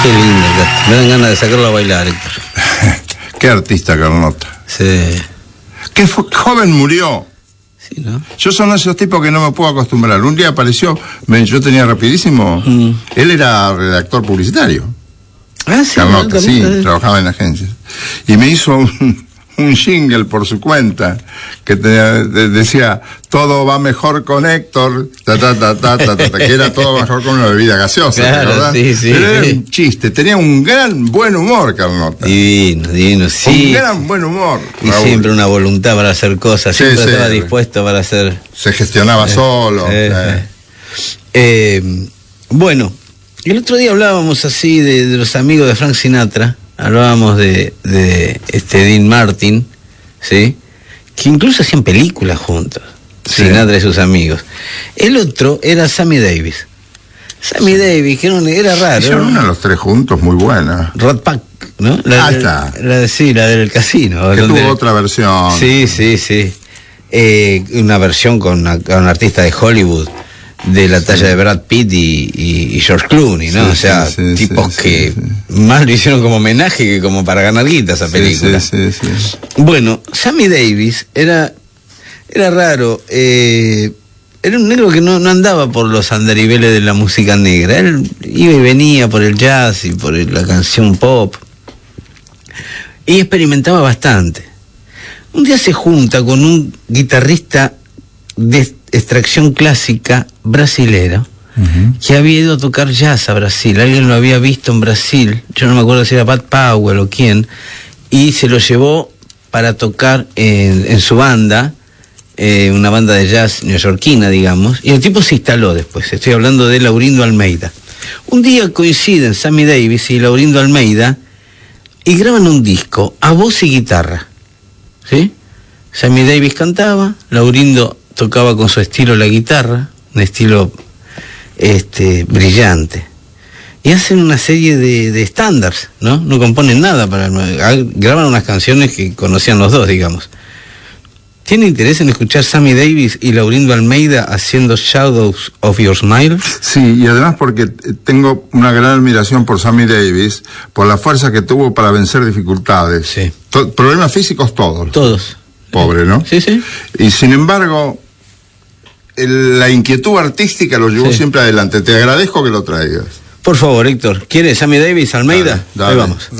Qué lindo, me dan ganas de sacarlo a bailar, Héctor. Qué artista, Carlota. Sí. Qué joven murió. Sí, ¿no? Yo son esos tipos que no me puedo acostumbrar. Un día apareció, yo tenía rapidísimo, él era redactor publicitario. Ah, sí. Carlota, sí, trabajaba en agencias. Y me hizo un jingle por su cuenta que decía todo va mejor con Héctor, que era todo mejor con una bebida gaseosa, claro, ¿verdad? Sí, sí, pero era sí. un chiste, tenía un gran buen humor, Carlota. Divino, sí. Un gran buen humor, y Raúl. siempre una voluntad para hacer cosas, Sí, siempre sí. estaba dispuesto para hacer. Se gestionaba solo. Bueno, el otro día hablábamos así de los amigos de Frank Sinatra, hablábamos de Dean Martin, ¿sí? Que incluso hacían películas juntos, sí. Sinatra y sus amigos. El otro era Sammy Davis. Sammy Davis, que era raro. Hicieron una de los tres juntos, muy buena. Rat Pack, ¿no? La del casino. Que tuvo otra versión. Sí. Una versión con un artista de Hollywood de la talla de Brad Pitt y George Clooney, ¿no? O sea, tipos que más lo hicieron como homenaje que como para ganar guita esa película. Sí. Bueno, Sammy Davis era raro. Era un negro que no andaba por los andariveles de la música negra. Él iba y venía por el jazz y por la canción pop. Y experimentaba bastante. Un día se junta con un guitarrista de extracción clásica brasilero, que había ido a tocar jazz a Brasil. Alguien lo había visto en Brasil, yo no me acuerdo si era Pat Powell o quién, y se lo llevó para tocar en su banda, una banda de jazz neoyorquina, digamos, y el tipo se instaló después. Estoy hablando de Laurindo Almeida. Un día coinciden Sammy Davis y Laurindo Almeida y graban un disco a voz y guitarra, ¿sí? Sammy Davis cantaba, Laurindo tocaba con su estilo la guitarra, un estilo brillante. Y hacen una serie de estándares, ¿no? No componen nada graban unas canciones que conocían los dos, digamos. ¿Tiene interés en escuchar Sammy Davis y Laurindo Almeida haciendo Shadows of Your Smile? Sí, y además porque tengo una gran admiración por Sammy Davis, por la fuerza que tuvo para vencer dificultades. Sí. Problemas físicos todos. Pobre, ¿no? Sí. Y sin embargo, la inquietud artística lo llevó siempre adelante. Te agradezco que lo traigas. Por favor, Héctor. ¿Quieres Sammy Davis, Almeida? Dale. Ahí vamos.